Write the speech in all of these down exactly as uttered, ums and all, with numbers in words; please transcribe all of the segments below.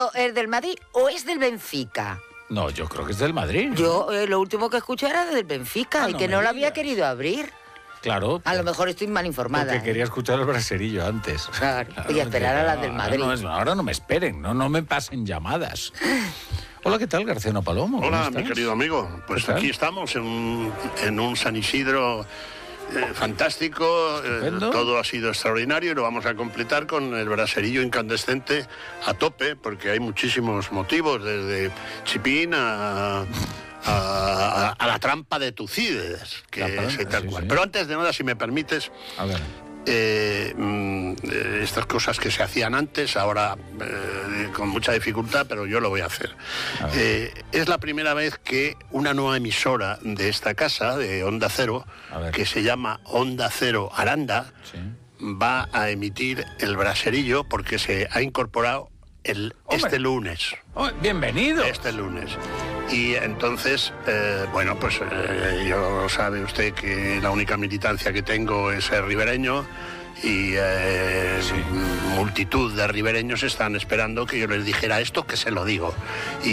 ¿Es del Madrid o es del Benfica? No, yo creo que es del Madrid, ¿no? Yo eh, lo último que escuché era del Benfica, Ah, y no que me no lo digas. había querido abrir. Claro. A lo mejor estoy mal informada. Porque ¿eh? quería escuchar el braserillo antes. Claro, y esperar a las del Madrid. Ahora no, ahora no me esperen, no, no me pasen llamadas. Hola, ¿qué tal, García Palomo? Hola, mi querido amigo. Pues aquí estamos en un, en un San Isidro eh, fantástico. Eh, todo ha sido extraordinario y lo vamos a completar con el braserillo incandescente a tope, porque hay muchísimos motivos, desde Chipín a... A, a, a la trampa de Tucídides, que La es trampa, tal sí, cual. sí. Pero antes de nada, si me permites, A ver. eh, mm, eh, estas cosas que se hacían antes, ahora eh, con mucha dificultad, pero yo lo voy a hacer. Eh, es la primera vez que una nueva emisora de esta casa, de Onda Cero, que se llama Onda Cero Aranda, Sí. va a emitir el braserillo porque se ha incorporado el, este lunes. Oh, bienvenido. Este lunes. Y entonces, eh, bueno, pues eh, yo sabe usted que la única militancia que tengo es ser ribereño y eh, multitud de ribereños están esperando que yo les dijera esto, que se lo digo. Y,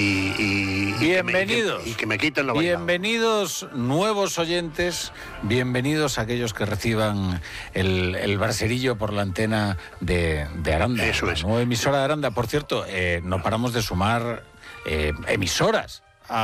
y, y Bienvenidos. Que me, y que me quiten lo bailado. Bienvenidos nuevos oyentes, bienvenidos a aquellos que reciban el, el braserillo por la antena de, de Aranda. Eso es. La nueva emisora de Aranda. Por cierto, eh, no paramos de sumar eh, emisoras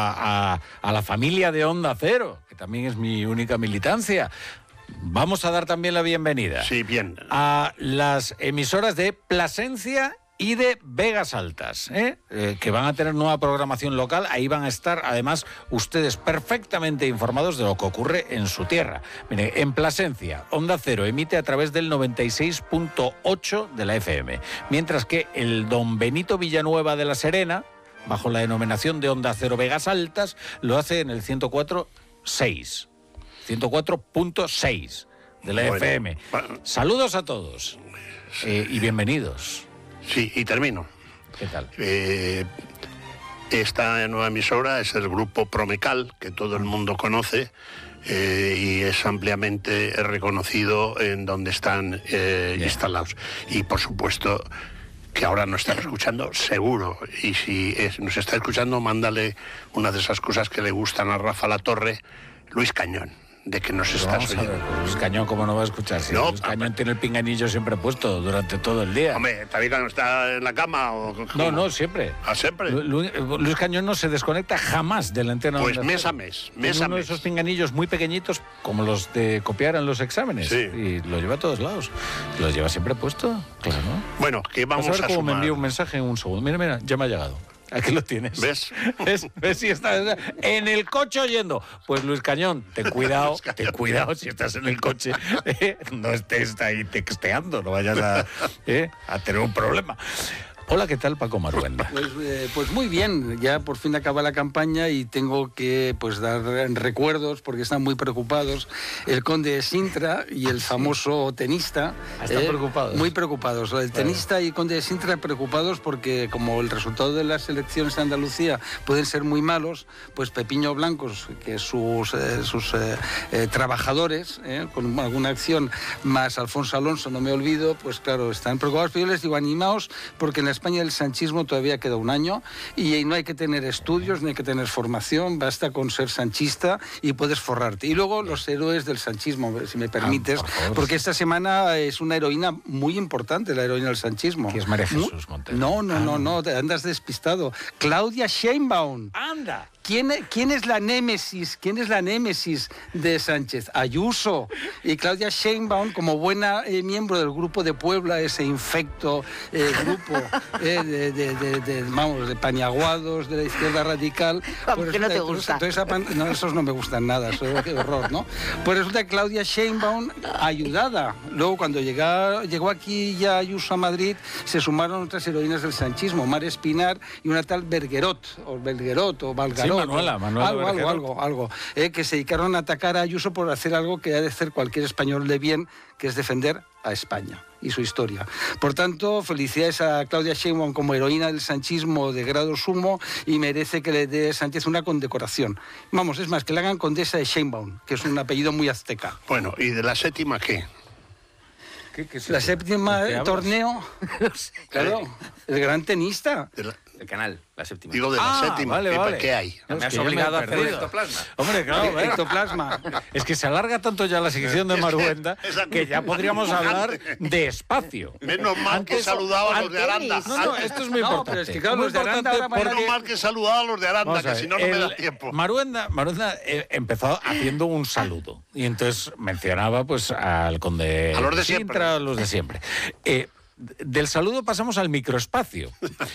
a, a, a la familia de Onda Cero, que también es mi única militancia. Vamos a dar también la bienvenida. Sí, bien. A las emisoras de Plasencia y de Vegas Altas, ¿eh? Eh, que van a tener nueva programación local. Ahí van a estar, además, ustedes perfectamente informados de lo que ocurre en su tierra. Mire, en Plasencia, Onda Cero emite a través del noventa y seis punto ocho de la F M, mientras que el Don Benito Villanueva de la Serena, bajo la denominación de Onda Cero Vegas Altas, lo hace en el ciento cuatro punto seis. ciento cuatro punto seis de la Bueno, F M. Saludos a todos eh, y bienvenidos. Sí, y termino. ¿Qué tal? Eh, esta nueva emisora es el grupo Promecal, que todo el mundo conoce, eh, y es ampliamente reconocido en donde están eh, instalados. Y por supuesto que ahora nos están escuchando, seguro. Y si es- nos está escuchando, mándale una de esas cosas que le gustan a Rafa Latorre, Luis Cañón, de que nos Pero estás vamos a ver, oyendo. Luis Cañón, ¿cómo no va a escuchar? Si No, Luis Cañón tiene el pinganillo siempre puesto durante todo el día. Hombre, ¿también cuando está en la cama? O, No, no, siempre. ¿Ah, siempre? Lu- Lu- Luis Cañón no se desconecta jamás de la antena. Pues Onda mes Cero. a mes, Tiene mes a uno de mes. esos pinganillos muy pequeñitos, como los de copiar en los exámenes. Sí. Y lo lleva a todos lados. Lo lleva siempre puesto, claro. Bueno, que vamos Vas a ver a cómo me sumar. envía un mensaje en un segundo. Mira, mira, ya me ha llegado. Aquí lo tienes. ¿Ves? ¿Ves? ¿Ves si estás en el coche oyendo? Pues Luis Cañón, ten cuidado, ten cuidado si estás en el coche. eh, no estés ahí texteando, no vayas a, eh, a tener un problema. Hola, ¿qué tal, Paco Maruenda? Pues, eh, pues muy bien, ya por fin acaba la campaña y tengo que pues dar recuerdos porque están muy preocupados el conde de Sintra y el famoso tenista. Están preocupados. Muy preocupados. El tenista y el conde de Sintra preocupados porque como el resultado de las elecciones en Andalucía pueden ser muy malos, pues Pepiño Blancos, que sus, eh, sus eh, eh, trabajadores, eh, con alguna acción, más Alfonso Alonso, no me olvido, pues claro, están preocupados, pero yo les digo, animaos, porque en la España el sanchismo todavía queda un año y no hay que tener estudios, no hay que tener formación, basta con ser sanchista y puedes forrarte. Y luego los héroes del sanchismo, si me permites, por favor. porque esta semana es una heroína muy importante, la heroína del sanchismo. Que es María Mu- Jesús Montero. No, no, Ah, no, no, te andas despistado. Claudia Sheinbaum. ¡Anda! ¿Quién, ¿Quién es la némesis? ¿Quién es la némesis de Sánchez? Ayuso. Y Claudia Sheinbaum, como buena eh, miembro del grupo de Puebla, ese infecto eh, grupo eh, de, de, de, de, vamos, de paniaguados de la izquierda radical. ¿Cómo que no te gusta? Entonces, entonces, no, esos no me gustan nada, eso qué horror, ¿no? Pues resulta que Claudia Sheinbaum, ayudada. Luego, cuando llegó, llegó aquí ya Ayuso a Madrid, se sumaron otras heroínas del sanchismo, Mar Espinar y una tal Bergerot, o Bergerot, o Valgarot. Sí, Manuela, Manuela algo, algo, Bergerot. algo, algo, eh, que se dedicaron a atacar a Ayuso por hacer algo que ha de hacer cualquier español de bien, que es defender a España y su historia. Por tanto, felicidades a Claudia Sheinbaum como heroína del sanchismo de grado sumo y merece que le dé Sánchez una condecoración. Vamos, es más, que le hagan condesa de Sheinbaum, que es un apellido muy azteca. Bueno, ¿y de la séptima qué? ¿Qué, qué es La eso? séptima ¿De qué hablas? torneo, claro, el gran tenista. De la- El canal, la séptima. Digo de la Ah, séptima. vale, ¿Qué, vale. ¿Qué hay? No, me es has que ya me obligado he a hacer perdido. ectoplasma. Hombre, claro, ¿eh? Ectoplasma. Es que se alarga tanto ya la sección de Es que- Maruenda esa- que ya podríamos hablar de espacio. Menos mal que Antes- saludaba a los de Aranda. antes- No, no, esto es muy No, importante. pero es que claro, Muy los de Aranda importante ahora van a- porque- Menos mal que saludaba a los de Aranda, Vamos a que ver, si no, no me el- da tiempo. Maruenda, Maruenda eh, empezó haciendo un saludo y entonces mencionaba pues al conde A los de Sintra, siempre. a los de siempre. Eh, del saludo pasamos al microespacio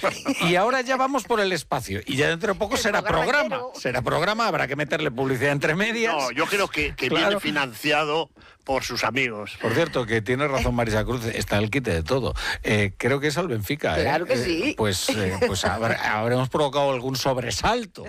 y ahora ya vamos por el espacio y ya dentro de poco El será programa programa, entero. será programa, habrá que meterle publicidad entre medias. No, yo creo que, que Claro. viene financiado por sus amigos. Por cierto, que tiene razón Marisa Cruz, está el quite de todo. Eh, creo que es al Benfica. ¿eh? Claro que Eh, sí. pues eh, pues habrá- habremos provocado algún sobresalto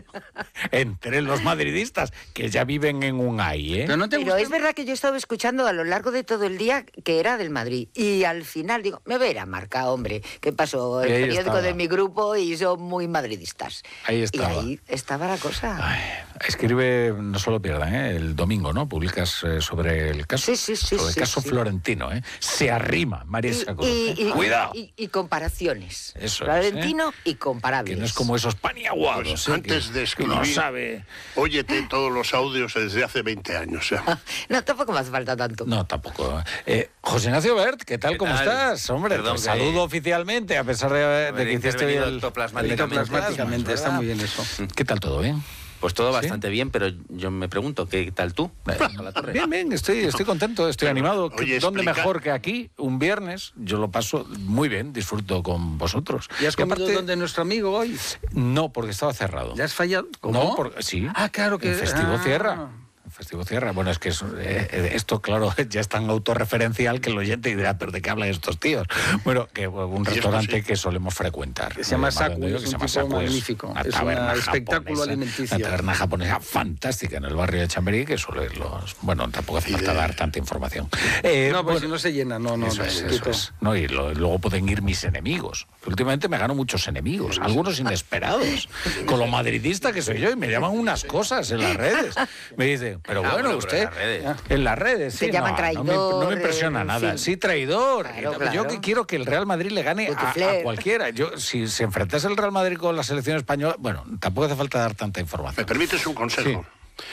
entre los madridistas que ya viven en un ay, ¿eh? Pero no te Pero gusta. es verdad que yo he estado escuchando a lo largo de todo el día que era del Madrid. Y al final digo, me verá marca, hombre. ¿Qué pasó? El Y ahí periódico estaba. de mi grupo y son muy madridistas. Ahí estaba. Y ahí estaba la cosa. Ay, escribe, no solo pierdan, ¿eh? El domingo, ¿no? Publicas eh, sobre el caso. Sí, sí, sí, Sobre el sí, caso sí. florentino, ¿eh? Se arrima Marisa Cruz. Y, y- y- Cuidado. y- y comparaciones. Eso es, Florentino y comparables. Que no es como esos paniaguados. Pues ¿eh? antes que- de que uno escribir- sabe. Óyete todos los audios desde hace veinte años. ¿eh? No, tampoco me hace falta tanto. No, tampoco. Eh, José Ignacio Bert, ¿qué tal? ¿Qué ¿Cómo tal? estás? Hombre, Perdón, te que- saludo oficialmente, a pesar de, de Haber que hiciste hoy intervenido el... ectoplasmáticamente. Ectoplasmáticamente, está muy bien eso. ¿Qué tal todo, bien? Pues todo ¿Sí? bastante bien, pero yo me pregunto, ¿qué tal tú? A la torre. Bien, bien, estoy, estoy contento, estoy Pero, animado. oye, ¿Dónde explica- mejor que aquí? Un viernes, yo lo paso muy bien, disfruto con vosotros. ¿Y has Y comido aparte- donde nuestro amigo hoy? No, porque estaba cerrado. ¿Ya has fallado? No, porque sí. Ah, claro que... El festivo ah. cierra. El festivo cierra. Bueno, es que es, eh, esto, claro, ya es tan autorreferencial que el oyente dirá, ¿pero de qué hablan estos tíos? Bueno, que un esto restaurante sí. que solemos frecuentar. Que se llama eh, Saku, Madrid, es que un se llama tipo Saku, magnífico. Una Es un taberna espectáculo japonesa, alimenticio. Una taberna japonesa fantástica en el barrio de Chamberí, que suele los... Bueno, tampoco hace Y falta de- dar tanta información. Eh, No, pues bueno, si no se llena, no, no. eso no, es, quito. eso es. No, y lo- luego pueden ir mis enemigos. Últimamente me gano muchos enemigos, algunos inesperados. Con lo madridista que soy yo, y me llaman unas cosas en las redes. Me dicen, pero Ah, bueno, bueno, pero usted... en las redes. En las redes, Te sí. llaman no, traidor, no, me, no me impresiona en nada. fin. Sí, traidor. Claro, Y no, claro. Yo que quiero que el Real Madrid le gane a, Putifler. a cualquiera. Yo, si se enfrentase el Real Madrid con la selección española, bueno, tampoco hace falta dar tanta ¿Me información. permites un consejo?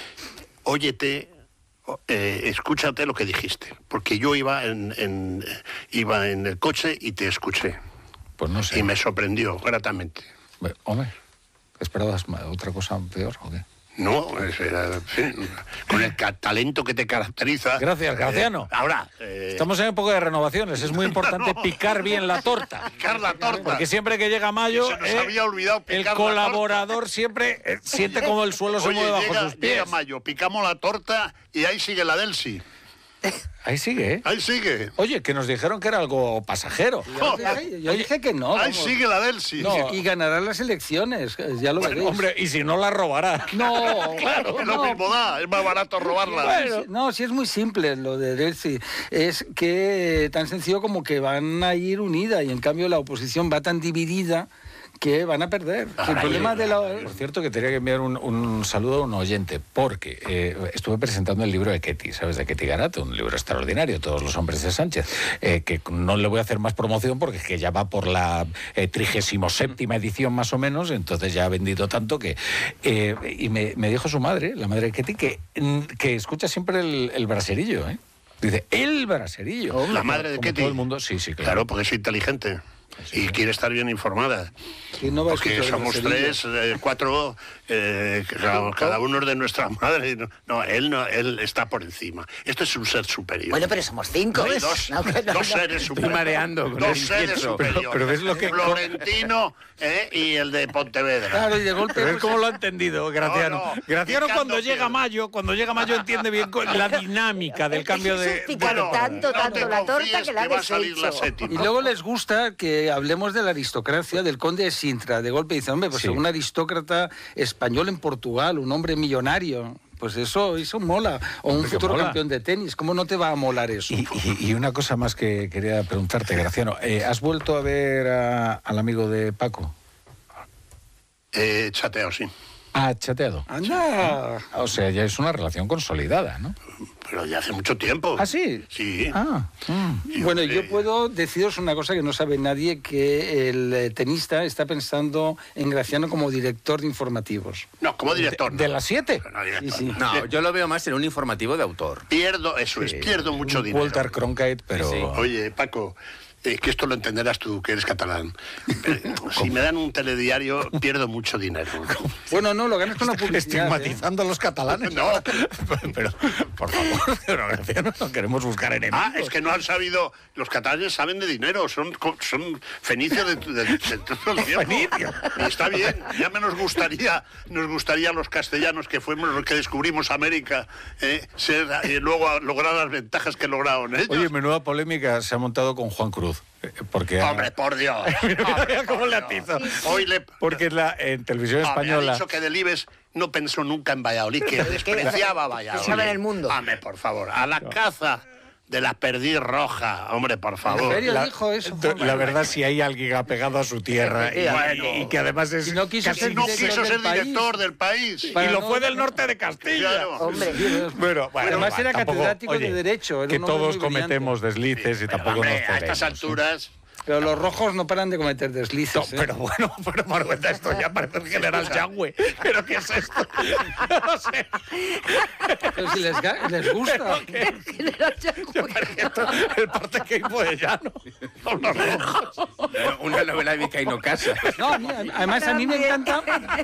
Óyete, eh, escúchate lo que dijiste, porque yo iba en, en- iba en el coche y te escuché, Pues no sé. y me sorprendió gratamente. Bueno, hombre, ¿esperabas ma- otra cosa peor o qué? No, es- era, en fin, con el ca- talento que te caracteriza. Gracias, Graciano. Eh, ahora, eh, Estamos en época de renovaciones. Es muy importante No. picar bien la torta. picar la torta. Porque siempre que llega mayo, Se nos eh, había olvidado el picar la colaborador siempre eh, siente como el suelo se Oye, mueve bajo llega, sus pies. llega mayo, picamos la torta y ahí sigue la Delsi. Ahí sigue, ¿eh? Ahí sigue. Oye, que nos dijeron que era algo pasajero. Yo dije- Yo dije que no. Ahí vamos. sigue la Delsi. No. Y ganará las elecciones, ya lo Bueno, veréis. hombre, y si no la robará. No, claro, Es lo mismo da, es más barato robarla. Bueno. No, sí es muy simple lo de Delcy. Es que tan sencillo como que van a ir unida y en cambio la oposición va tan dividida que van a perder. Ah, el problema de la... Por cierto, que tenía que enviar un, un saludo a un oyente, porque eh, estuve presentando el libro de Ketty, ¿sabes? De Ketty Garato, un libro extraordinario, Todos los hombres de Sánchez, eh, que no le voy a hacer más promoción porque es que ya va por la trigésimo séptima edición más o menos, entonces ya ha vendido tanto que... eh, y me, me dijo su madre, la madre de Ketty, que, mm, que escucha siempre el, el braserillo, ¿eh? Dice, el braserillo. La madre de Como Ketty. todo el mundo, sí, sí, claro. Claro, porque es inteligente. Y quiere estar bien informada. que no va a Porque escuchar somos groserías. tres, eh, cuatro, eh, cada, cada uno es de nuestra madre. No, no, él no, él está por encima. Esto es un ser superior. Bueno, pero somos cinco. Hay dos, No, que no, dos no. seres superiores. mareando con Dos el seres inquieto. superiores. Pero- pero ves lo que- Florentino eh, y el de Pontevedra. Claro, y de golpe... Pero es pues, como lo ha entendido, Graciano. No, no, Graciano picando cuando llega piedra. mayo, cuando llega mayo entiende bien co- la dinámica del cambio de... Jesús pica de- tanto, no tanto te la torta confíes que la ha va a salir la deshecho. séptima. Y luego les gusta que hablemos de la aristocracia del conde de Sintra. De golpe dicen, hombre, pues Sí. un aristócrata español en Portugal, un hombre millonario. Pues eso, eso mola. O un Hombre, que futuro mola. campeón de tenis. ¿Cómo no te va a molar eso? Y, y- y una cosa más que quería preguntarte, Graciano. Eh, ¿Has vuelto a ver a- al amigo de Paco? Eh, chateo, sí. Ah, chateado. ¡Anda! O sea, ya es una relación consolidada, ¿no? Pero ya hace mucho tiempo. ¿Ah, sí? Sí. Ah. mm. Y, Bueno, hombre, yo puedo deciros una cosa que no sabe nadie, que el eh, tenista está pensando en Graciano como director de informativos. No, como director. ¿De no. las siete? No, director, Sí, sí. no. No, yo lo veo más en un informativo de autor. Pierdo, eso es, pierdo mucho dinero. Walter Cronkite, pero... Sí, sí. Oye, Paco, eh, que esto lo entenderás tú, que eres catalán. Pero, si me dan un telediario, pierdo mucho dinero. Bueno, no, lo ganas con la publicidad. ¿eh? Estigmatizando a los catalanes. No. Pero, por favor, pero Graciano, no queremos buscar enemigos. Ah, es que no han sabido... Los catalanes saben de dinero, son, co- son fenicios de, de, de, de todo el tiempo. Fenicios. Y está bien, ya me nos gustaría, nos gustaría a los castellanos, que fuimos los que descubrimos América, eh, ser, y luego a lograr las ventajas que lograron ellos. Oye, menuda polémica se ha montado con Juan Cruz. eh, Porque ha- Hombre, por Dios. Mira, Hombre, cómo por le Dios. atizo. Hoy le... Porque en, la, en televisión Ah, me ha española... dicho que Delibes no pensó nunca en Valladolid, que despreciaba a Valladolid. Pensaba en el mundo. Hombre, por favor, a la caza de la perdiz roja, hombre, por favor. ¿En serio La, dijo eso? la verdad, si hay alguien apegado a su tierra y, Bueno. y que además es Y no quiso casi- ser No director quiso del ser país. director del país. y Para lo no- fue del norte de Castilla. Claro. Hombre, Bueno, bueno, Además va, era tampoco- catedrático de oye, Derecho, era Que un hombre todos muy brillante. cometemos deslices y Pero, tampoco hombre, nos a estas cedemos, ¿eh? alturas... Pero los rojos no paran de cometer deslices. No, ¿eh? pero bueno, pero Margueta, esto ya parece el general Yagüe. ¿Pero qué es esto? No sé. Pero si les, ga- les gusta. El parte que hizo de llano. Son los rojos. Una novela de Vicaíno Casa. No, a mí- además a mí me encanta,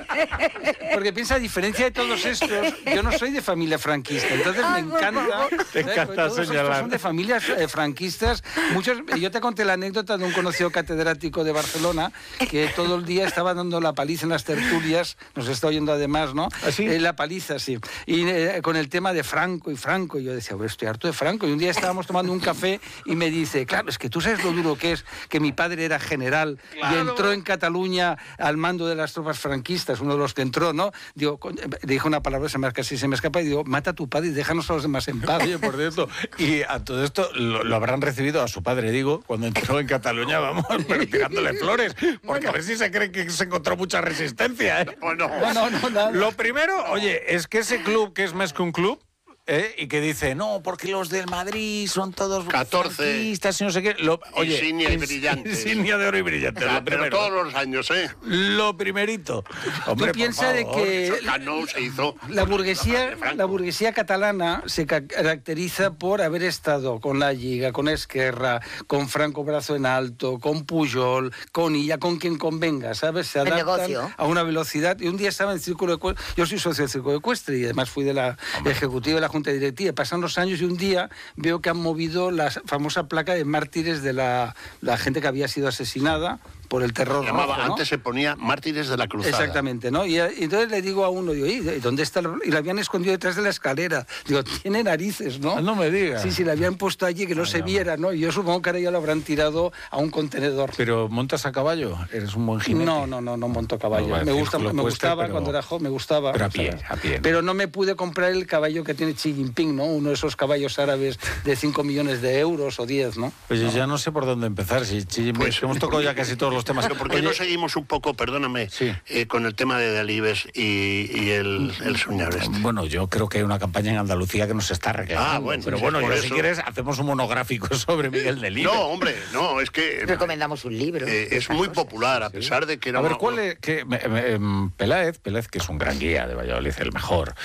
porque piensa, a diferencia de todos estos, yo no soy de familia franquista, entonces me encanta. Te ¿sabes? encanta Porque todos estos señalar. son de familias eh, franquistas. Muchos, yo te conté la anécdota de un conocido catedrático de Barcelona que todo el día estaba dando la paliza en las tertulias, nos está oyendo además, ¿no? ¿Ah, sí? Eh, la paliza, sí. Y eh, con el tema de Franco y Franco, y yo decía, "Bueno, estoy harto de Franco". Y un día estábamos tomando un café y me dice, claro, es que tú sabes lo duro que es que mi padre era general y entró en Cataluña al mando de las tropas franquistas, uno de los que entró, ¿no? Digo, con- dijo una palabra, se me, casi se me escapa, y digo, mata a tu padre y déjanos a los demás en paz. Oye, por cierto, y a todo esto lo, lo habrán recibido a su padre, digo, cuando entró en Cataluña, vamos, pero tirándole flores, porque a ver si se creen que se encontró mucha resistencia, ¿eh? Bueno, No, no, no, nada. Lo primero, oye, es que ese club que es más que un club, ¿eh? Y que dice, no, porque los del Madrid son todos catorce. franquistas y no sé qué. Lo, oye, Insignia y ins- brillante. Insignia de oro y brillante. Ah, Lo pero primero. todos los años, ¿eh? Lo primerito. Hombre, por piensa de favor. que- Eso Cano se hizo... La burguesía, de Franco. la burguesía catalana se ca- caracteriza por haber estado con la Lliga, con Esquerra, con Franco Brazo en Alto, con Pujol, con Illa, con quien convenga, ¿sabes? Se El adaptan negocio. a una velocidad. Y un día estaba en el Círculo Ecuestre, yo soy socio del Círculo Ecuestre y además fui de la ejecutiva de la Junta Directiva. Pasan los años y un día veo que han movido la famosa placa de mártires de la, la gente que había sido asesinada por el terror Llamaba, rojo, ¿no? antes se ponía Mártires de la Cruzada. Exactamente, ¿no? Y, y entonces le digo a uno, digo, ¿y dónde está? el-?" Y la habían escondido detrás de la escalera. Digo, tiene narices, ¿no? Ah, no me digas. Sí, sí, la habían puesto allí que no se viera, ¿no? Y yo supongo que ahora ya lo habrán tirado a un contenedor. Pero montas a caballo, eres un buen jinete. No, no, no, no monto caballo. No, va a me decir gusta, que lo me cueste, gustaba pero- cuando era joven, me gustaba. Pero a o sea, pie, a pie, ¿no? Pero no me pude comprar el caballo que tiene Xi Jinping, ¿no? Uno de esos caballos árabes de cinco millones de euros o diez, ¿no? Oye, ya no sé por dónde empezar. Si, si- Pues, hemos tocado ya casi todos los temas. Pero ¿por qué Oye, no seguimos un poco, perdóname, Sí. eh, con el tema de Delibes y, y el, el señor este? Bueno, yo creo que hay una campaña en Andalucía que nos está reclamando. Ah, bueno, pero sí, bueno, por yo, eso- si quieres, hacemos un monográfico sobre Miguel Delibes. No, hombre, no, es que Recomendamos un libro. eh, es muy popular, a pesar de que era... A ver, una- ¿cuál es? Que, me- me- em, Peláez, Peláez, que es un gran guía de Valladolid, el mejor,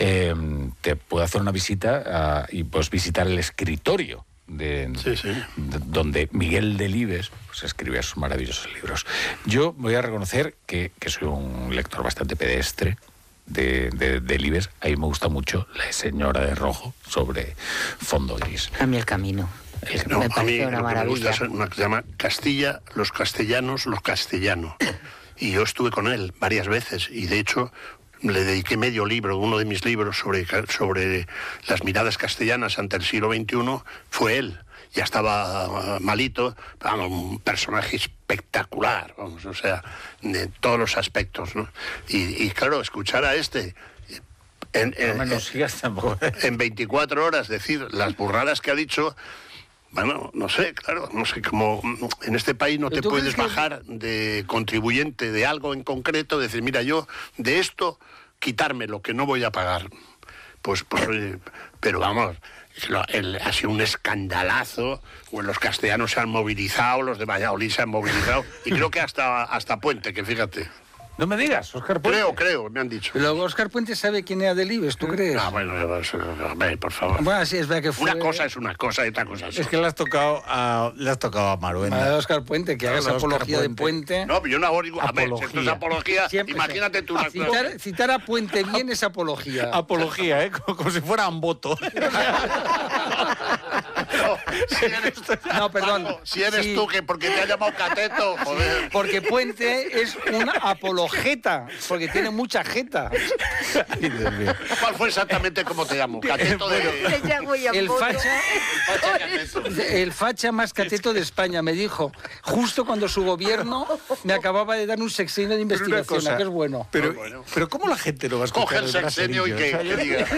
em, te puede hacer una visita ah, y puedes visitar el escritorio de, Sí, sí. de- donde Miguel Delibes pues, escribe sus maravillosos libros. Yo voy a reconocer que, que soy un lector bastante pedestre de, de, Delibes. A mí me gusta mucho La señora de rojo sobre fondo gris. A mí el camino. El- No, me a mí parece una lo que me gusta maravilla. es una que se llama Castilla, los castellanos, los castellanos. Y yo estuve con él varias veces y de hecho le dediqué medio libro, uno de mis libros sobre, ca- sobre las miradas castellanas ante el siglo veintiuno, fue él. Ya estaba uh, malito, vamos, un personaje espectacular, vamos, o sea, de todos los aspectos, ¿no? Y, y claro, escuchar a este... En, No en- me lo sigas tampoco. en veinticuatro horas decir las burradas que ha dicho, bueno, no sé, claro, no sé cómo en este país no ¿Pero te tú puedes crees que- bajar de contribuyente de algo en concreto, decir, mira, yo de esto quitarme lo que no voy a pagar, pues, pues oye, pero vamos, el, ha sido un escandalazo, pues los castellanos se han movilizado, los de Valladolid se han movilizado, y creo que hasta, hasta Puente, que fíjate. No me digas, Óscar Puente. Creo, creo, me han dicho. Pero Óscar Puente sabe quién era Delibes, ¿tú crees? Ah, bueno, hombre, por favor. Bueno, sí, es verdad que fue... Una cosa es una cosa y otra cosa es Es que le has tocado a, le has tocado a Maruenda. A Óscar Puente, que haga esa apología de Puente. No, pero yo no hago ninguna... A ver, si esto es apología, Siempre imagínate tú una citar, cosa. citar a Puente bien es apología. Apología, ¿eh? Como, como si fuera Amboto. No, si eres, No, perdón. Paco, si eres Sí. tú, que porque te ha llamado cateto, joder. Porque Puente es una apologeta, porque tiene mucha jeta. Ay, Dios mío. ¿Cuál fue exactamente cómo te llamo? Cateto de... Le llamo ya El mono. facha, Facha cateto. el facha más cateto de España, me dijo, justo cuando su gobierno me acababa de dar un sexenio de Pero una investigación, cosa, ¿a que es bueno? Pero, Muy bueno. pero ¿cómo la gente lo va a escuchar? Coge el sexenio y que, que diga.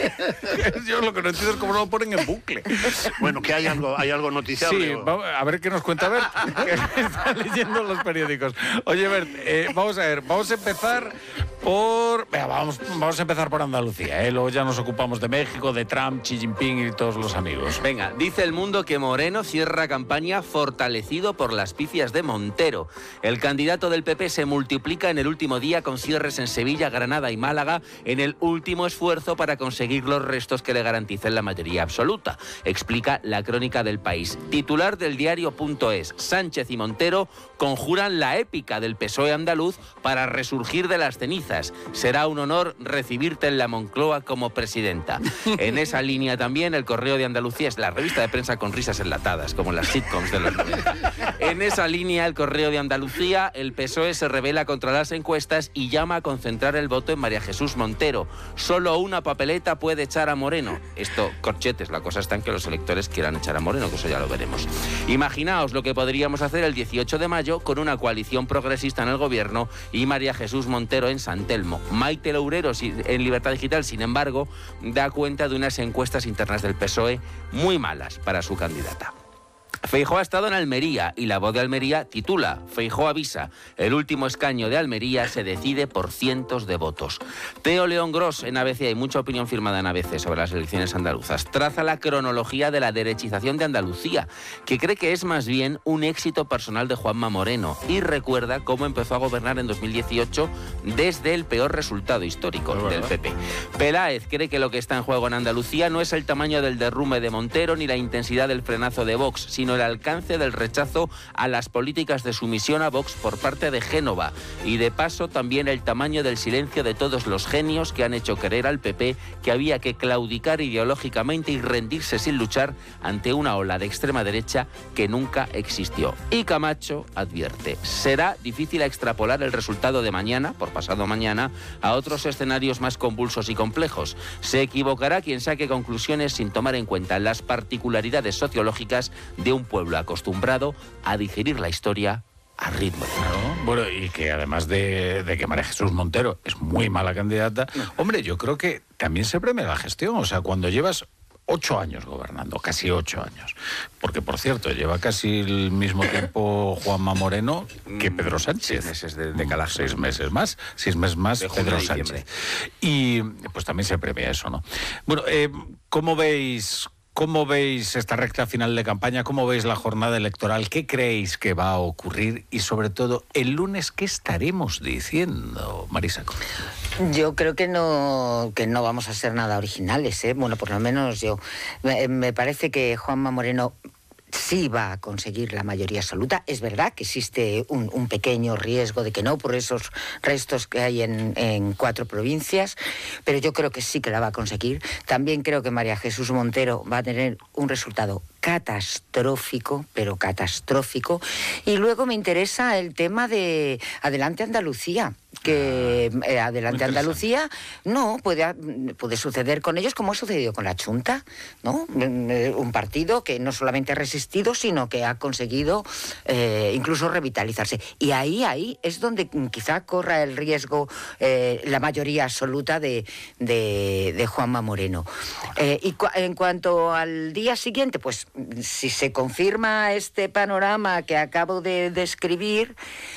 Yo lo que no entiendo es cómo no lo ponen en bucle. Bueno, que hay algo, hay algo noticiable. Sí, o- va- a ver qué nos cuenta Bert, que está leyendo los periódicos. Oye, Bert, eh, vamos a ver, vamos a empezar por... Venga, vamos, vamos a empezar por Andalucía, ¿eh? Luego ya nos ocupamos de México, de Trump, Xi Jinping y todos los amigos. Venga, dice El Mundo que Moreno cierra campaña fortalecido por las picias de Montero. El candidato del P P se multiplica en el último día con cierres en Sevilla, Granada y Málaga en el último esfuerzo para conseguir los restos que le garanticen la mayoría absoluta, explica la Crónica del País. Titular del diario.es, Sánchez y Montero conjuran la épica del P S O E andaluz para resurgir de las cenizas. Será un honor recibirte en la Moncloa como presidenta. En esa línea también el Correo de Andalucía es la revista de prensa con risas enlatadas, como las sitcoms de los noventa. En esa línea el Correo de Andalucía, el P S O E se rebela contra las encuestas y llama a concentrar el voto en María Jesús Montero. Solo una papeleta puede echar a Moreno. Esto, corchetes, la cosa está en que los electores quieran echar a Moreno, que eso ya lo veremos. Imaginaos lo que podríamos hacer el dieciocho de mayo con una coalición progresista en el gobierno y María Jesús Montero en San Telmo. Maite Loureiro en Libertad Digital, sin embargo, da cuenta de unas encuestas internas del P S O E muy malas para su candidata. Feijóo ha estado en Almería y La Voz de Almería titula Feijóo avisa, el último escaño de Almería se decide por cientos de votos. Teo León Gros en A B C, hay mucha opinión firmada en A B C sobre las elecciones andaluzas, traza la cronología de la derechización de Andalucía, que cree que es más bien un éxito personal de Juanma Moreno y recuerda cómo empezó a gobernar en dos mil dieciocho desde el peor resultado histórico del P P. Peláez cree que lo que está en juego en Andalucía no es el tamaño del derrumbe de Montero ni la intensidad del frenazo de Vox, sino el alcance del rechazo a las políticas de sumisión a Vox por parte de Génova y de paso también el tamaño del silencio de todos los genios que han hecho creer al P P que había que claudicar ideológicamente y rendirse sin luchar ante una ola de extrema derecha que nunca existió. Y Camacho advierte, será difícil extrapolar el resultado de mañana, por pasado mañana, a otros escenarios más convulsos y complejos. Se equivocará quien saque conclusiones sin tomar en cuenta las particularidades sociológicas de un pueblo acostumbrado a digerir la historia a ritmo de Claro. Bueno, y que además de, de que María Jesús Montero es muy mala candidata, hombre, yo creo que también se premia la gestión. O sea, cuando llevas ocho años gobernando, casi ocho años, porque por cierto, lleva casi el mismo tiempo Juanma Moreno que Pedro Sánchez. Seis meses de decalaje. Seis meses más, seis meses más De junio Pedro a diciembre. Sánchez. Y pues también se premia eso, ¿no? Bueno, eh, ¿cómo veis... ¿Cómo veis esta recta final de campaña? ¿Cómo veis la jornada electoral? ¿Qué creéis que va a ocurrir? Y sobre todo, el lunes, ¿qué estaremos diciendo, Marisa? Yo creo que no, que no vamos a ser nada originales, ¿eh? Bueno, por lo menos yo. Me, me parece que Juanma Moreno sí va a conseguir la mayoría absoluta. Es verdad que existe un, un pequeño riesgo de que no, por esos restos que hay en, en cuatro provincias, pero yo creo que sí que la va a conseguir. También creo que María Jesús Montero va a tener un resultado catastrófico, pero catastrófico. Y luego me interesa el tema de Adelante Andalucía, que Ah, eh, Adelante muy Andalucía no puede, puede suceder con ellos como ha sucedido con la Chunta, ¿no? Un partido que no solamente ha resistido, sino que ha conseguido eh, incluso revitalizarse. Y ahí, ahí es donde quizá corra el riesgo eh, la mayoría absoluta de, de, de Juanma Moreno. Eh, y cu en cuanto al día siguiente, pues si se confirma este panorama que acabo de describir,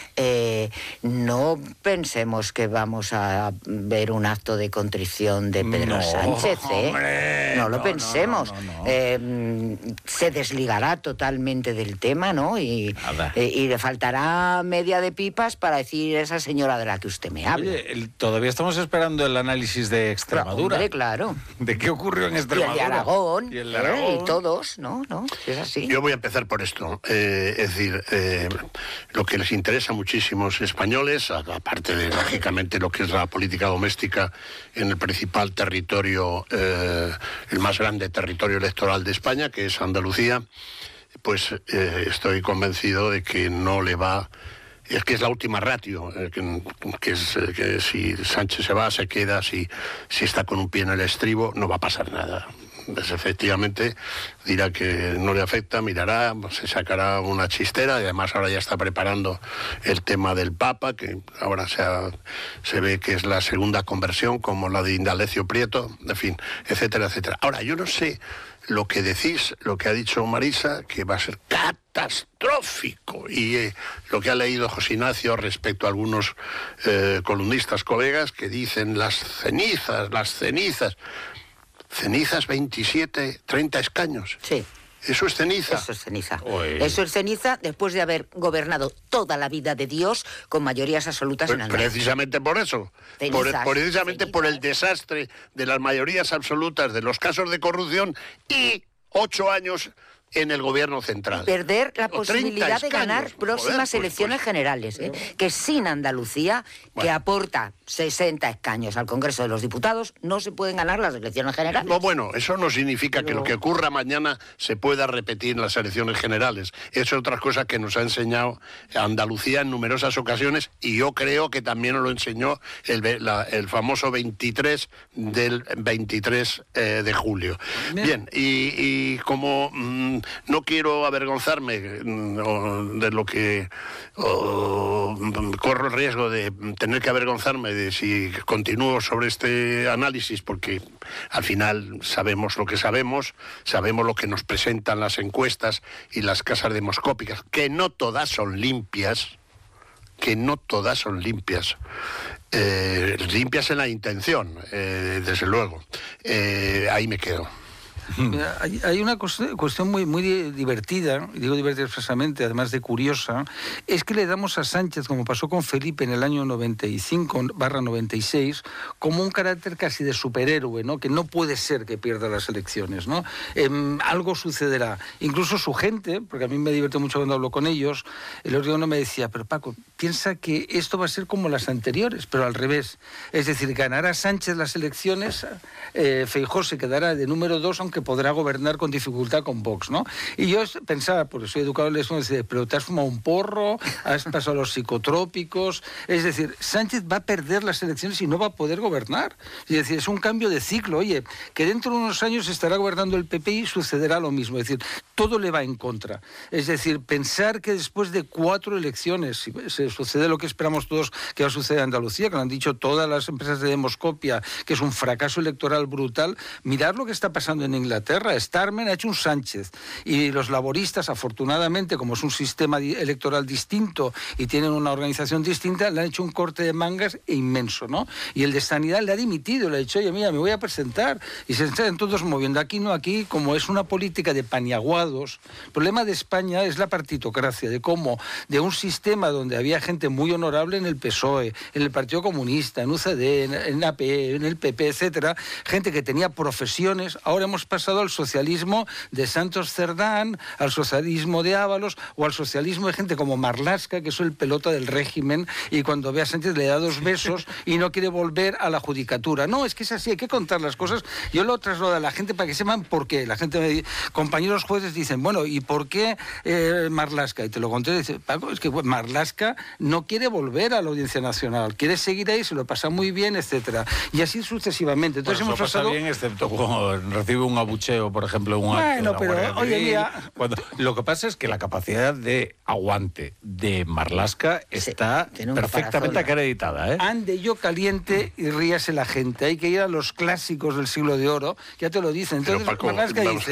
eh, no pensemos que vamos a ver un acto de contrición de Pedro No, Sánchez, ¿eh? hombre, no lo no, pensemos. no, no, no. Eh, se desligará totalmente del tema, ¿no? Y, Nada. eh, y le faltará media de pipas para decir esa señora de la que usted me habla. Oye, el- todavía estamos esperando el análisis de Extremadura. Hombre, claro. ¿De qué ocurrió en Y el Extremadura? de Aragón, Y el de ¿eh? Aragón. Y todos, ¿no? ¿No? Si es así. Yo voy a empezar por esto. Eh, es decir, eh, lo que les interesa a muchísimos españoles, a- aparte de, lógicamente, lo que es la política doméstica en el principal territorio, eh, el más grande territorio electoral de España, que es Andalucía, pues eh, estoy convencido de que no le va... Es que es la última ratio, eh, que, que es eh, que si Sánchez se va, se queda, si, si está con un pie en el estribo, no va a pasar nada. Pues efectivamente dirá que no le afecta, mirará, se sacará una chistera y además ahora ya está preparando el tema del Papa, que ahora se, ha- se ve que es la segunda conversión, como la de Indalecio Prieto, en fin, etcétera, etcétera. Ahora, yo no sé lo que decís, lo que ha dicho Marisa, que va a ser catastrófico, y eh, lo que ha leído José Ignacio respecto a algunos eh, columnistas colegas que dicen las cenizas, las cenizas. Cenizas veintisiete, treinta escaños. Sí. Eso es ceniza. Eso es ceniza. Uy. Eso es ceniza después de haber gobernado toda la vida de Dios con mayorías absolutas en Pre- Andalucía. Precisamente por eso. Por- Cenizas, precisamente por el cenizas. desastre de las mayorías absolutas de los casos de corrupción y ocho años en el gobierno central. Perder la O treinta posibilidad de ganar escaños. próximas Joder, pues- elecciones pues- generales, ¿eh? Que sin Andalucía, que Bueno. aporta sesenta escaños al Congreso de los Diputados, no se pueden ganar las elecciones generales. No, bueno, eso no significa que Pero- lo que ocurra mañana se pueda repetir en las elecciones generales. Eso es otra cosa que nos ha enseñado Andalucía en numerosas ocasiones y yo creo que también nos lo enseñó el, ve- la- el famoso veintitrés del veintitrés eh, de julio. Bien. Bien, y, y como mm, no quiero avergonzarme mm, o de lo que o, mm, corro el riesgo de tener que avergonzarme de si continúo sobre este análisis, porque al final sabemos lo que sabemos, sabemos lo que nos presentan las encuestas y las casas demoscópicas, que no todas son limpias, que no todas son limpias. Eh, limpias en la intención, eh, desde luego. Eh, ahí me quedo. Mira, hay, hay una cuestión, cuestión muy, muy di- divertida, y digo divertida expresamente, además de curiosa, es que le damos a Sánchez, como pasó con Felipe en el año noventa y cinco barra noventa y seis, como un carácter casi de superhéroe, ¿no? Que no puede ser que pierda las elecciones, ¿no? Em, algo sucederá. Incluso su gente, porque a mí me divierte mucho cuando hablo con ellos, el otro día uno me decía, pero Paco, piensa que esto va a ser como las anteriores, pero al revés. Es decir, ganará Sánchez las elecciones, eh, Feijóo se quedará de número dos, aunque podrá gobernar con dificultad con Vox, ¿no? Y yo es- pensaba, porque soy educador en eso, decía, pero te has fumado un porro, has pasado los psicotrópicos, es decir, Sánchez va a perder las elecciones y no va a poder gobernar. Es decir, es un cambio de ciclo, oye, que dentro de unos años estará gobernando el P P y sucederá lo mismo, es decir, todo le va en contra. Es decir, pensar que después de cuatro elecciones, si se sucede lo que esperamos todos que va a suceder en Andalucía, que lo han dicho todas las empresas de demoscopia, que es un fracaso electoral brutal, mirar lo que está pasando en Inglaterra. Starmer ha hecho un Sánchez y los laboristas, afortunadamente, como es un sistema di- electoral distinto y tienen una organización distinta, le han hecho un corte de mangas inmenso, ¿no? Y el de Sanidad le ha dimitido, le ha dicho, oye, mira, me voy a presentar. Y se están todos moviendo. Aquí no, aquí, como es una política de paniaguados, el problema de España es la partitocracia, de cómo de un sistema donde había gente muy honorable en el P S O E, en el Partido Comunista, en U C D, en, en A P, en el P P, etcétera, gente que tenía profesiones, ahora hemos pasado al socialismo de Santos Cerdán, al socialismo de Ábalos o al socialismo de gente como Marlaska, que es el pelota del régimen, y cuando ve a Sánchez le da dos besos y no quiere volver a la judicatura. No, es que es así, hay que contar las cosas. Yo lo traslado a la gente para que sepan por qué. La gente, me dice, compañeros jueces dicen, bueno, ¿y por qué eh, Marlaska? Y te lo conté y dice, Paco, es que bueno, Marlaska no quiere volver a la Audiencia Nacional, quiere seguir ahí, se lo pasa muy bien, etcétera. Y así sucesivamente. Entonces Bueno, hemos eso pasa pasado... bien, excepto cuando recibe un abucheo, por ejemplo, un acto Bueno, de la pero Guardia hoy en Civil. día- Cuando- lo que pasa es que la capacidad de aguante de Marlaska Sí, está tiene un perfectamente caparazón. acreditada, ¿eh? Ande yo caliente y ríase la gente. Hay que ir a los clásicos del siglo de oro, ya te lo dicen. Pero, Entonces, Paco, Marlaska vamos a dice, ver.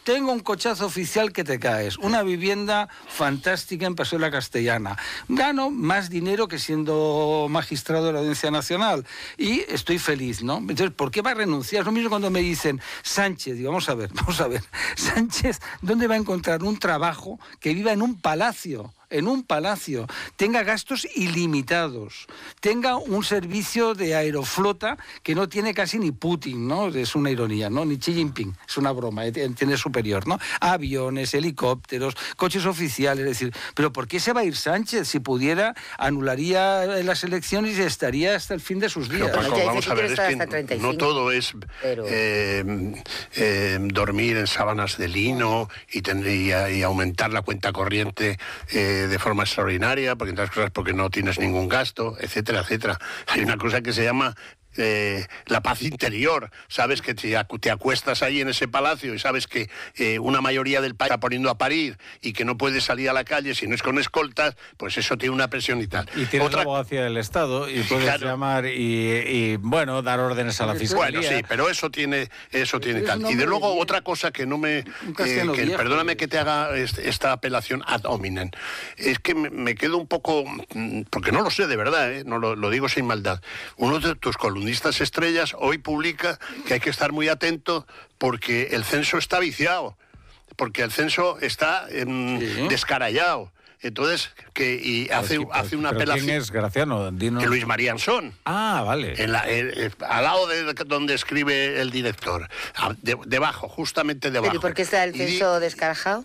tengo un cochazo oficial que te caes, una vivienda fantástica en Paseo de la Castellana, gano más dinero que siendo magistrado de la Audiencia Nacional y estoy feliz, ¿no? Entonces, ¿por qué va a renunciar? Es lo mismo cuando me dicen, Sánchez, digo, vamos a ver, vamos a ver, Sánchez, ¿dónde va a encontrar un trabajo que viva en un palacio? En un palacio, tenga gastos ilimitados, tenga un servicio de aeroflota que no tiene casi ni Putin, ¿no? Es una ironía, ¿no? Ni Xi Jinping, es una broma, tiene superior, ¿no? Aviones, helicópteros, coches oficiales, es decir, ¿pero por qué se va a ir Sánchez? Si pudiera, anularía las elecciones y estaría hasta el fin de sus días. Pero, Paco, vamos a ver, es que no todo es pero... eh, eh, dormir en sábanas de lino y, tener, y, y aumentar la cuenta corriente eh, de forma extraordinaria, porque entre otras cosas porque no tienes ningún gasto, etcétera, etcétera. Hay una cosa que se llama Eh, la paz interior. Sabes que te, te acuestas ahí en ese palacio y sabes que eh, una mayoría del país está poniendo a parir y que no puedes salir a la calle si no es con escoltas, pues eso tiene una presión y tal. Y tienes Otra... la abogacía del Estado y puedes claro. llamar y, y, bueno, dar órdenes a la Fiscalía. Bueno, sí, pero eso tiene eso tiene tal. Y de luego de otra cosa que no me... Eh, que, viejo, perdóname que te haga esta apelación ad hominem. Es que me, me quedo un poco... Porque no lo sé de verdad, ¿eh? No lo, lo digo sin maldad. Uno de tus columnistas estrellas hoy publica que hay que estar muy atento porque el censo está viciado, porque el censo está eh, sí. descarallado. Entonces, que y hace, sí, hace una apelación. ¿Quién es Graciano? Dinos. Luis María Ansón. Ah, vale. En la, en, en, al lado de donde escribe el director. De, debajo, justamente debajo. ¿Pero y por qué está el censo y, descarajado?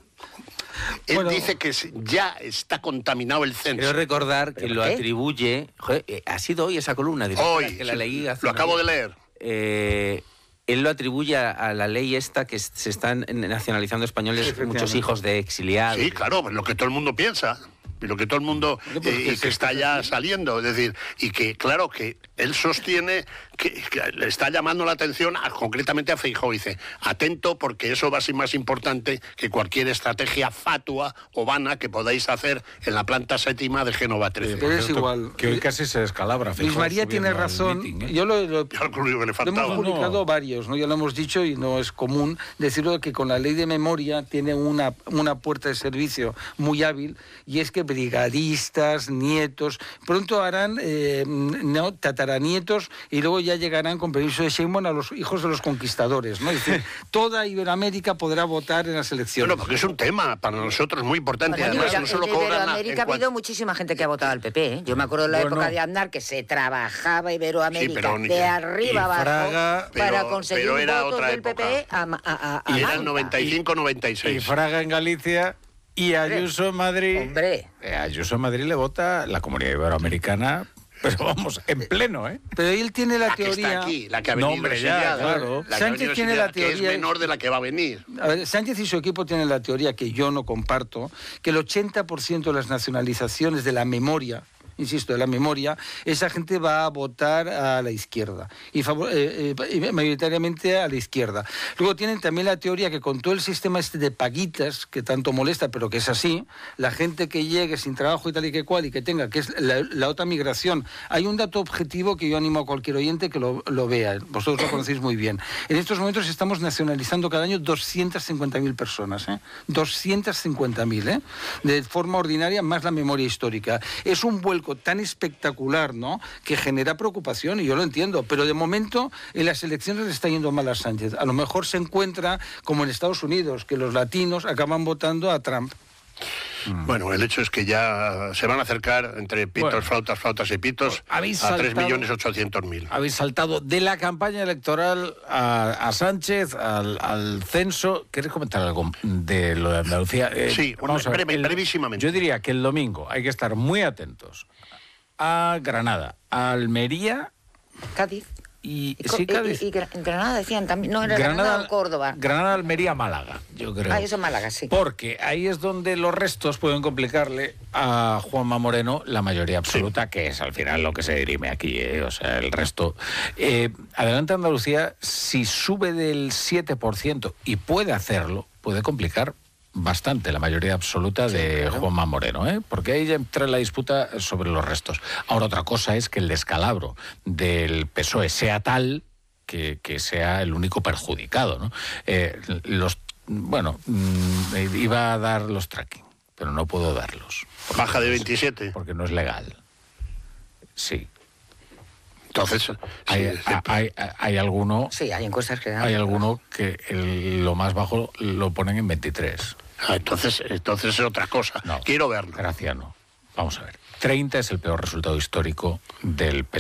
Él bueno, dice que ya está contaminado el censo. Quiero recordar que lo qué? atribuye... Joder, ha sido hoy esa columna. Hoy, que la leí hace lo acabo de leer. Eh, él lo atribuye a la ley esta que se están nacionalizando españoles, muchos hijos de exiliados. Sí, claro, lo que todo el mundo piensa. Y lo que todo el mundo eh, y que está ya saliendo, es decir, y que claro que él sostiene que, que le está llamando la atención a, concretamente a Feijóo, dice, atento porque eso va a ser más importante que cualquier estrategia fatua o vana que podáis hacer en la planta séptima de Génova trece. Pero es igual. Que hoy casi se descalabra. Luis María tiene razón. Meeting, ¿eh? Yo lo, lo, ya lo, que le faltaba. lo hemos publicado no. varios, ¿no? Ya lo hemos dicho y no es común decirlo que con la ley de memoria tiene una, una puerta de servicio muy hábil y es que brigadistas, nietos, pronto harán eh, no, tataranietos y luego ya llegarán con permiso de Sheinbaum a los hijos de los conquistadores, ¿no? Es decir, toda Iberoamérica podrá votar en las elecciones. Bueno, porque es un tema para nosotros muy importante. Bueno, además, Ibero, no solo en Iberoamérica ha habido muchísima gente que ha votado al P P, ¿eh? Yo me acuerdo de la bueno, época de Aznar que se trabajaba Iberoamérica sí, pero, de arriba abajo Fraga, para pero, conseguir pero era votos otra del P P a, a, a, a y era el noventa y cinco noventa y seis. Y Fraga en Galicia y Ayuso en Madrid. Hombre. Eh, Ayuso en Madrid le vota la Comunidad Iberoamericana, pero vamos, en pleno, ¿eh? Pero él tiene la, la teoría... que está aquí, la que ha venido no, hombre, ya, claro. La Sánchez que tiene la teoría... que es menor de la que va a venir. A ver, Sánchez y su equipo tienen la teoría que yo no comparto, que el ochenta por ciento de las nacionalizaciones de la memoria, insisto, de la memoria, esa gente va a votar a la izquierda, y favor, eh, eh, mayoritariamente a la izquierda. Luego tienen también la teoría que con todo el sistema este de paguitas, que tanto molesta, pero que es así, la gente que llegue sin trabajo y tal y que cual, y que tenga, que es la, la otra migración, hay un dato objetivo que yo animo a cualquier oyente que lo, lo vea, vosotros lo conocéis muy bien. En estos momentos estamos nacionalizando cada año doscientas cincuenta mil personas, ¿eh? doscientas cincuenta mil, ¿eh? De forma ordinaria, más la memoria histórica. Es un vuelco tan espectacular, ¿no?, que genera preocupación, y yo lo entiendo, pero de momento en las elecciones le está yendo mal a Sánchez. A lo mejor se encuentra como en Estados Unidos, que los latinos acaban votando a Trump. Bueno, el hecho es que ya se van a acercar entre pitos, bueno, flautas, flautas y pitos a tres millones ochocientos mil. Habéis saltado de la campaña electoral a, a Sánchez, al, al censo. ¿Quieres comentar algo de lo de Andalucía? Eh, sí, vamos a ver, breve, el, brevísimamente. Yo diría que el domingo hay que estar muy atentos a Granada, a Almería, Cádiz. Y, y, sí, Cádiz. y, y, y Granada decían también, no era Granada, Granada o Córdoba. Granada, Almería, Málaga, yo creo. Ah, eso Málaga, sí. Porque ahí es donde los restos pueden complicarle a Juanma Moreno la mayoría absoluta, sí, que es al final lo que se dirime aquí, ¿eh? O sea, el resto. Eh, Adelante Andalucía, si sube del siete por ciento y puede hacerlo, puede complicar bastante la mayoría absoluta de, sí, claro, Juanma Moreno, ¿eh? Porque ahí ya entra la disputa sobre los restos. Ahora, otra cosa es que el descalabro del P S O E sea tal que, que sea el único perjudicado, ¿no? Eh, los bueno, mm, iba a dar los tracking, pero no puedo darlos. Baja de veintisiete. Porque no es legal. Sí. Entonces, hay, sí, hay, hay, hay alguno... Sí, hay encuestas que... Hay alguno que el, lo más bajo lo ponen en veintitrés. Ah, entonces, entonces es otra cosa. No, Quiero verlo. Graciano. Vamos a ver. treinta es el peor resultado histórico del P S O E.